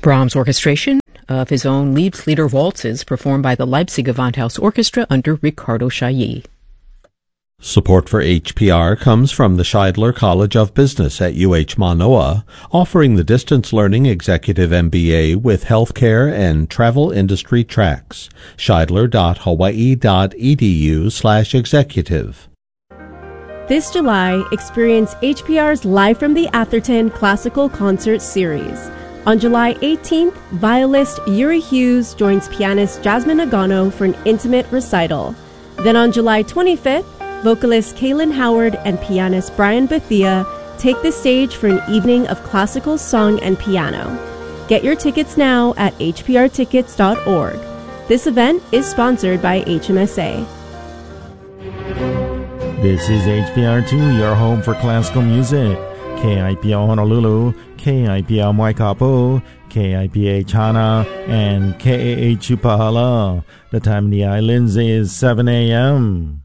Brahms' orchestration of his own Liebeslieder waltzes performed by the Leipzig Gewandhaus Orchestra under Ricardo Chailly. Support for HPR comes from the Scheidler College of Business at UH Manoa, offering the distance learning executive MBA with healthcare and travel industry tracks. Scheidler.hawaii.edu/executive. This July, experience HPR's Live from the Atherton Classical Concert Series. On July 18th, violist Yuri Hughes joins pianist Jasmine Agano for an intimate recital. Then on July 25th, vocalist Kaylin Howard and pianist Brian Bethia take the stage for an evening of classical song and piano. Get your tickets now at hprtickets.org. This event is sponsored by HMSA. This is HPR2, your home for classical music. KIPL Honolulu, KIPL Waikapu, KIPH Hana, and KAH Chupahala. The time in the islands is 7 a.m.